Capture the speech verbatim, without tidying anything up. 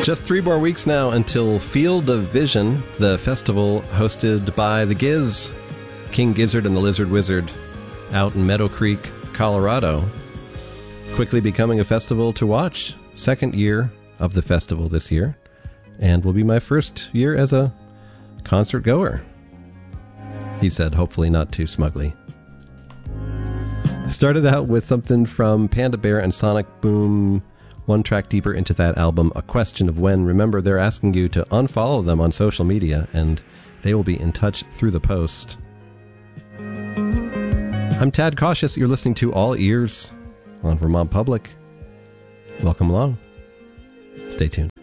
Just three more weeks now until Field of Vision, the festival hosted by the Giz, King Gizzard and the Lizard Wizard, out in Meadow Creek, Colorado. Quickly becoming a festival to watch. Second year of the festival this year, and will be my first year as a concert goer, he said, hopefully not too smugly. Started out with something from Panda Bear and Sonic Boom, one track deeper into that album, A Question of When. Remember, they're asking you to unfollow them on social media, and they will be in touch through the post. I'm Tad Cautious. You're listening to All Ears on Vermont Public. Welcome along. Stay tuned.